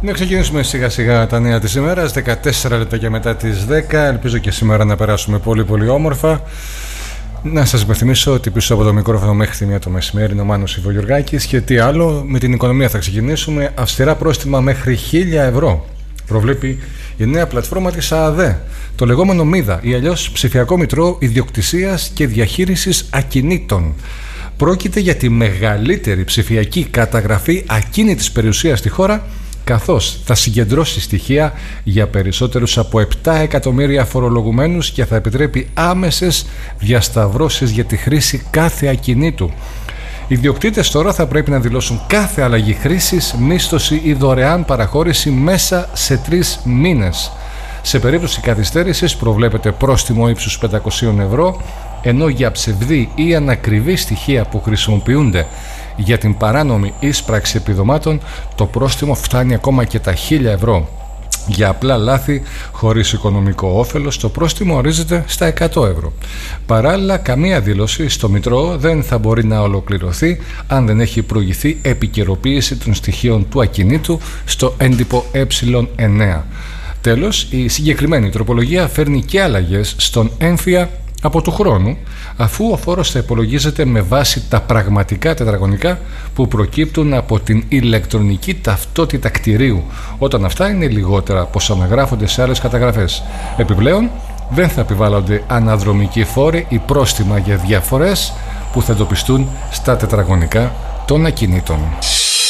Να ξεκινήσουμε σιγά σιγά τα νέα της ημέρας, 14 λεπτά και μετά τις 10. Ελπίζω και σήμερα να περάσουμε πολύ πολύ όμορφα. Να σας υπενθυμίσω ότι πίσω από το μικρόφωνο μέχρι τη 1 το μεσημέρι είναι ο Μάνος Ιβογιουργάκης. Και τι άλλο, με την οικονομία θα ξεκινήσουμε. Αυστηρά πρόστιμα μέχρι 1.000 ευρώ προβλέπει η νέα πλατφόρμα της ΑΑΔΕ, το λεγόμενο ΜΙΔΑ ή αλλιώς Ψηφιακό Μητρό Ιδιοκτησίας και Διαχείρισης Ακινήτων. Πρόκειται για τη μεγαλύτερη ψηφιακή καταγραφή ακίνητης περιουσίας στη χώρα, καθώς θα συγκεντρώσει στοιχεία για περισσότερους από 7 εκατομμύρια φορολογουμένους και θα επιτρέπει άμεσες διασταυρώσεις για τη χρήση κάθε ακινήτου. Οι ιδιοκτήτες τώρα θα πρέπει να δηλώσουν κάθε αλλαγή χρήσης, μίσθωση ή δωρεάν παραχώρηση μέσα σε 3 μήνες. Σε περίπτωση καθυστέρησης προβλέπεται πρόστιμο ύψους 500 ευρώ, ενώ για ψευδή ή ανακριβή στοιχεία που χρησιμοποιούνται για την παράνομη εισπράξη επιδομάτων το πρόστιμο φτάνει ακόμα και τα 1.000 ευρώ. Για απλά λάθη χωρίς οικονομικό όφελος το πρόστιμο ορίζεται στα 100 ευρώ. Παράλληλα, καμία δήλωση στο Μητρό δεν θα μπορεί να ολοκληρωθεί αν δεν έχει προηγηθεί επικαιροποίηση των στοιχείων του ακινήτου στο έντυπο Ε9. Τέλος, η συγκεκριμένη τροπολογία φέρνει και αλλαγές στον έμφυα από του χρόνου, αφού ο φόρος θα υπολογίζεται με βάση τα πραγματικά τετραγωνικά που προκύπτουν από την ηλεκτρονική ταυτότητα κτηρίου, όταν αυτά είναι λιγότερα από όσα αναγράφονται σε άλλες καταγραφές. Επιπλέον, δεν θα επιβάλλονται αναδρομικοί φόροι ή πρόστιμα για διαφορές που θα εντοπιστούν στα τετραγωνικά των ακινήτων.